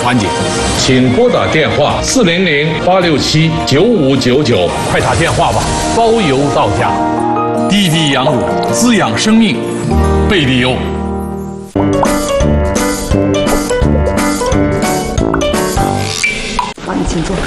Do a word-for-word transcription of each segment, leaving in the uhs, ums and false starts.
缓解。 请拨打电话四零零八六七九五九九， 快打电话吧，包邮到家。滴滴羊乳，滋养生命，贝利优。 好，你请坐。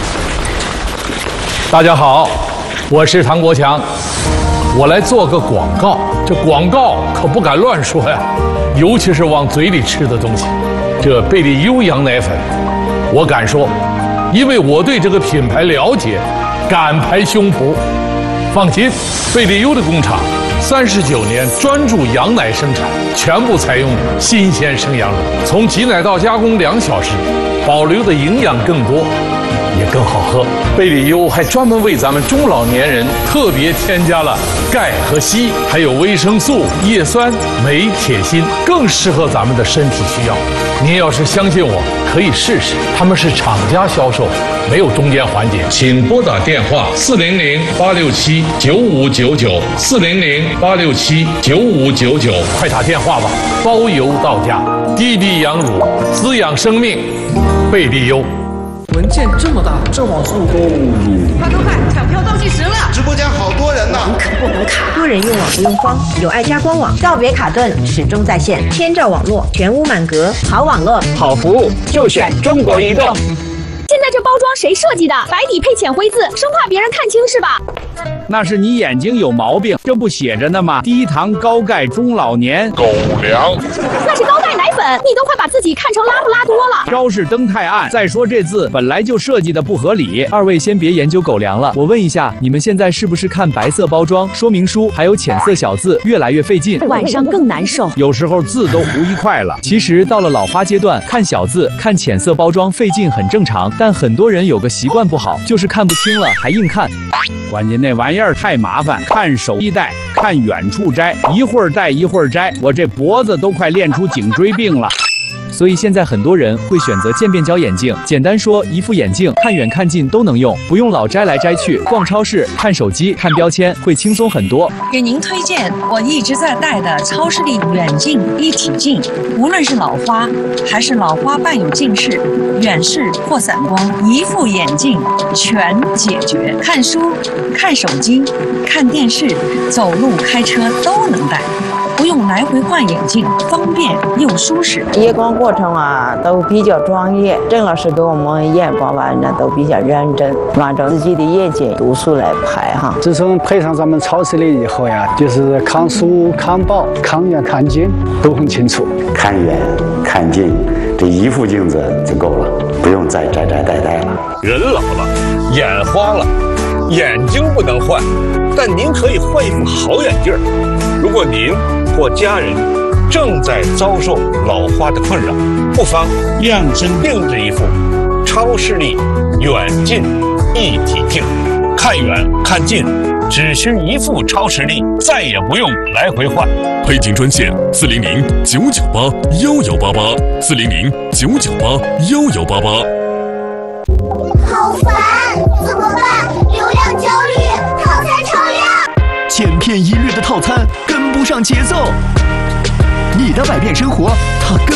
大家好，我是唐国强，我来做个广告。这广告可不敢乱说呀，尤其是往嘴里吃的东西。这贝利优羊奶粉，我敢说，因为我对这个品牌了解，敢拍胸脯。放心，贝利优的工厂三十九年专注羊奶生产，全部采用新鲜生羊乳，从挤奶到加工两小时，保留的营养更多，也更好喝。贝利优还专门为咱们中老年人特别添加了钙和硒，还有维生素、叶酸、镁、铁、锌，更适合咱们的身体需要。您要是相信我，可以试试。他们是厂家销售，没有中间环节。 请拨打电话四零零八六七九五九九，四零零八六七九五九九， 快打电话吧，包邮到家。滴滴羊乳，滋养生命，贝利优。 文件这么大，这网速够？ 快快快，抢票倒计时了！ 直播间好多人呢， 可不能卡。多人用网不用慌，有爱家官网，告别卡顿，始终在线，千兆网络，全屋满格，好网络， 好服务，就选中国移动。 现在这包装谁设计的？白底配浅灰字，生怕别人看清是吧？ 那是你眼睛有毛病，这不写着呢吗？低糖高钙中老年狗粮。 那是高钙奶粉，你都快把自己看成拉布拉多了。 标示灯太暗，再说这字本来就设计的不合理。 二位先别研究狗粮了，我问一下，你们现在是不是看白色包装说明书还有浅色小字越来越费劲， 晚上更难受？ 有时候字都糊一块了。 其实到了老花阶段，看小字、看浅色包装费劲很正常，但很多人有个习惯不好，就是看不清了还硬看。 关键那玩意儿太麻烦，看手一戴，看远处摘，一会儿戴一会儿摘，我这脖子都快练出颈椎病了。 所以现在很多人会选择渐变焦眼镜，简单说，一副眼镜看远看近都能用，不用老摘来摘去。逛超市、看手机、看标签会轻松很多。 给您推荐我一直在戴的超视力远近一体镜，无论是老花还是老花伴有近视、远视或散光，一副眼镜全解决。看书、看手机、看电视、走路、开车都能戴。不用来回换眼镜，方便又舒适。 验光过程啊都比较专业，郑老师给我们验光完呢都比较认真，按照自己的眼睛度数来排哈。 自从配上咱们超视力以后呀，就是看书、看报、看远看近都很清楚。 看远看近，这一副镜子就够了，不用再摘摘戴戴了。 人老了，眼花了，眼睛不能换，但您可以换一副好眼镜。如果您或家人正在遭受老花的困扰，不妨量身定制一副超视力远近一体镜，看远看近只需一副超视力，再也不用来回换。 配镜专线四零零九九八幺幺八八，四零零九九八幺幺八八。 好烦，怎么办？流量焦虑，套餐超量。 千篇一律的套餐跟不上节奏，你的百变生活它跟